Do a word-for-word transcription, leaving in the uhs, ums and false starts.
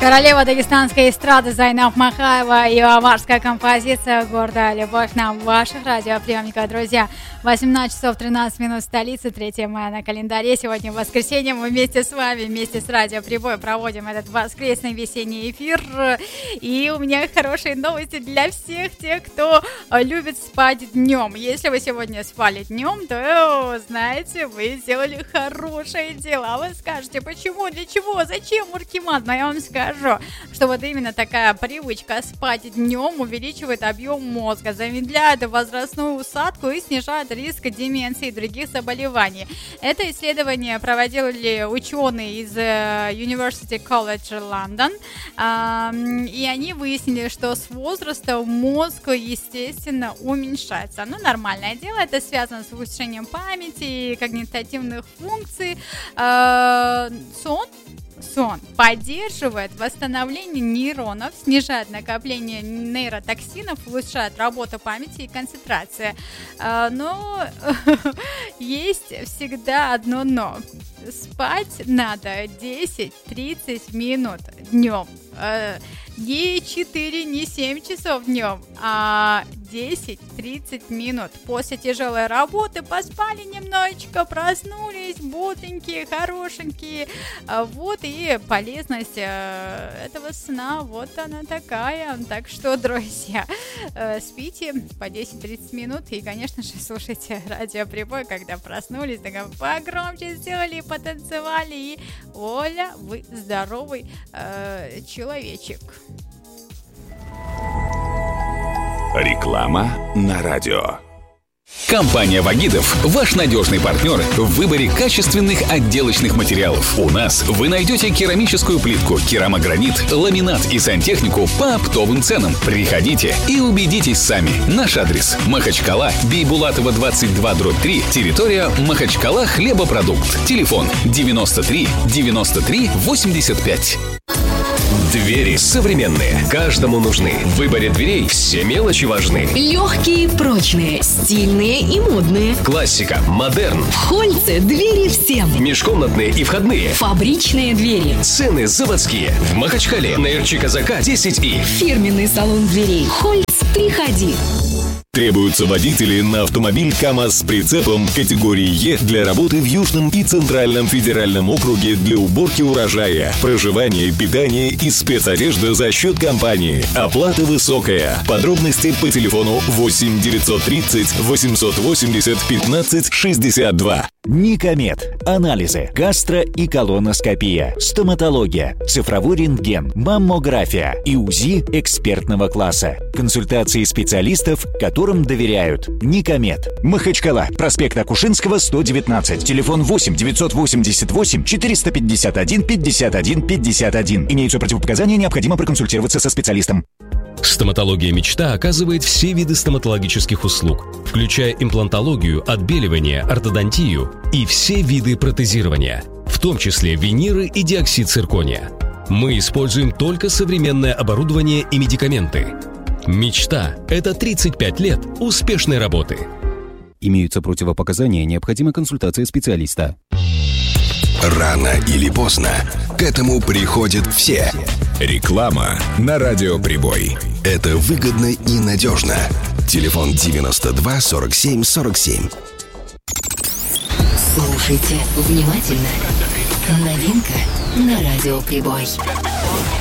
Королева дагестанской эстрады Зайнаб Махаева и аварская композиция «Гордая любовь» на ваших радиоприемниках, друзья. восемнадцать часов тринадцать минут столицы, третьего мая на календаре. Сегодня воскресенье. Мы вместе с вами, вместе с Радио Прибой проводим этот воскресный весенний эфир. И у меня хорошие новости для всех тех, кто любит спать днем. Если вы сегодня спали днем, то, знаете, вы сделали хорошее дело. А вы скажете, почему, для чего, зачем, Муркимат? Но я вам скажу, что вот именно такая привычка спать днем увеличивает объем мозга, замедляет возрастную усадку и снижает риск деменции и других заболеваний. Это исследование проводили ученые из University College London, и они выяснили, что с возрастом мозг, естественно, уменьшается. Ну, нормальное дело, это связано с ухудшением памяти и когнитивных функций. Сон Сон поддерживает восстановление нейронов, снижает накопление нейротоксинов, улучшает работу памяти и концентрации. Но есть всегда одно но. Спать надо десять-тридцать минут днем. Не четыре, не семь часов днем, а десять-тридцать минут. После тяжелой работы поспали немножечко, проснулись, бодренькие, хорошенькие. Вот и полезность этого сна, вот она такая. Так что, друзья, спите по десять-тридцать минут и, конечно же, слушайте Радио Прибой, когда проснулись, так погромче сделали, потанцевали. И, Оля, вы здоровый э, человечек. Реклама на радио. Компания «Вагидов» – ваш надежный партнер в выборе качественных отделочных материалов. У нас вы найдете керамическую плитку, керамогранит, ламинат и сантехнику по оптовым ценам. Приходите и убедитесь сами. Наш адрес – Махачкала, Бейбулатова, двадцать два, дробь три, территория Махачкала, хлебопродукт. Телефон девяносто три девяносто три восемьдесят пять. Двери современные, каждому нужны. В выборе дверей все мелочи важны. Легкие, прочные, стильные и модные. Классика, модерн. В Хольце двери всем. Межкомнатные и входные. Фабричные двери. Цены заводские. В Махачкале на Эрчи-Казака десять и. Фирменный салон дверей. Хольц, приходи. Требуются водители на автомобиль КАМАЗ с прицепом категории Е для работы в Южном и Центральном федеральном округе для уборки урожая, проживания, питания и спецодежды за счет компании. Оплата высокая. Подробности по телефону восемь девятьсот тридцать восемьсот восемьдесят пятнадцать шестьдесят два. Никомед. Анализы, гастро- и колоноскопия, стоматология, цифровой рентген, маммография и УЗИ экспертного класса. Консультации специалистов, которым доверяют. Никомед. Махачкала. Проспект Акушинского, сто девятнадцать. Телефон восемь девятьсот восемьдесят восемь четыреста пятьдесят один пятьдесят один пятьдесят один. Имеются противопоказания, необходимо проконсультироваться со специалистом. Стоматология «Мечта» оказывает все виды стоматологических услуг, включая имплантологию, отбеливание, ортодонтию и все виды протезирования, в том числе виниры и диоксид циркония. Мы используем только современное оборудование и медикаменты. «Мечта» — это тридцать пять лет успешной работы. Имеются противопоказания, необходима консультация специалиста. Рано или поздно к этому приходят все. Реклама на Радио Прибой. Это выгодно и надежно. Телефон девяносто два сорок семь сорок семь. Слушайте внимательно. Новинка на Радио Прибой.